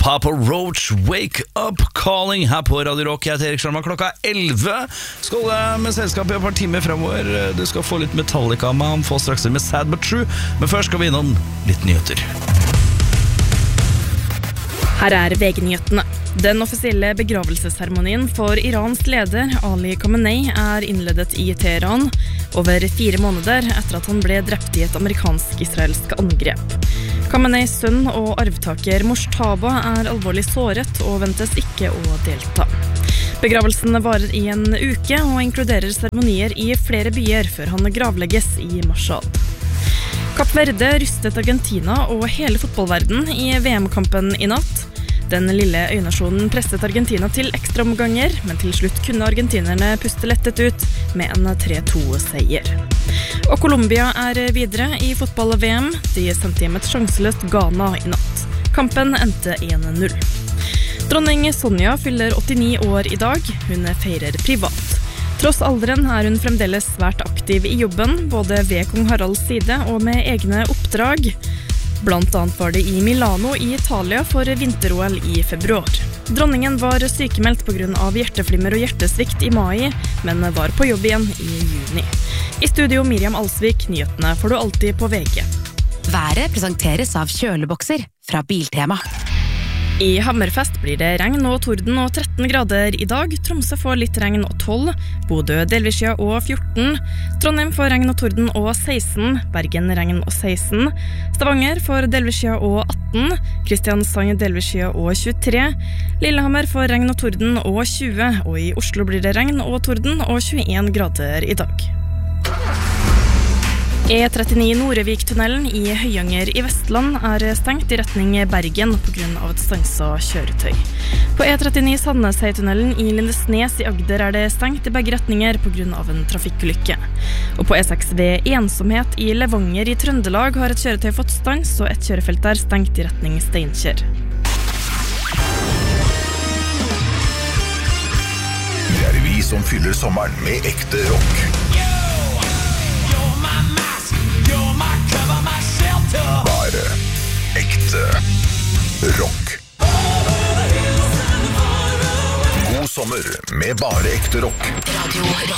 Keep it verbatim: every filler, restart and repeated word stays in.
Papa Roach, Wake Up Calling her på Radio Rock. Jeg heter Erik Sjarma, klokka elleve. Skal jeg med selskap i et par timer fremover. Du skal få litt Metallica med ham, få straks med Sad But True. Men først skal vi innom litt nyheter. Her er V G-nyhetene. Den offisielle begravelsesseremonien for Irans leder Ali Khamenei er innledet i Teheran over fire måneder etter at han ble drept i et amerikansk-israelsk angrep. Khameneis sønn og arvtaker Moshtaba er alvorlig såret og ventes ikke å delta. Begravelsen varer i en uke og inkluderer seremonier i flere byer før han gravlegges i Marshall. Kapp Verde rystet Argentina og hele fotballverden i V M-kampen i natt. Den lille øynasjonen presset Argentina til ekstraomganger, men til slutt kunne argentinerne puste lettet ut med en tre to-seier. Og Colombia er videre i fotball-V M. De sendte hjem et sjanseløst Ghana i natt. Kampen endte en null. Dronning Sonja fyller åttini år i dag. Hun feirer privat. Tross alderen er hun fremdeles svært aktiv i jobben, både ved kong Haralds side og med egne oppdrag. Blant annet var det i Milano i Italia for vinter-O L i februar. Dronningen var sykemeldt på grunn av hjerteflimmer og hjertesvikt i mai, men var på jobb igjen i juni. I studio Miriam Alsvik, nyhetene får du alltid på V G. Været presenteres av kjølebokser fra Biltema. I Hammerfest blir det regn og torden og tretten grader i dag. Tromsø får litt regn og tolv. Bodø delvis skya og fjorten. Trondheim får regn og torden og seksten. Bergen regn og seksten. Stavanger får delvis skya og atten. Kristiansand delvis skya og tjuetre. Lillehammer får regn og torden og tjue. Og i Oslo blir det regn og torden og tjueen grader i dag. E trettini Norevik-tunnelen i Høyanger i Vestland er stengt i retning Bergen på grunn av et stanset kjøretøy. På E trettini Sandneshei-tunnelen i Lindesnes i Agder er det stengt i begge retninger på grunn av en trafikkulykke. Og på E seks ved Ensomhet i Levanger i Trøndelag har et kjøretøy fått stans, og et kjørefelt er stengt i retning Steinkjer. Det er vi som fyller sommeren med ekte rock. Bare ekte rock. God sommer med bare ekte rock. Radio Rock.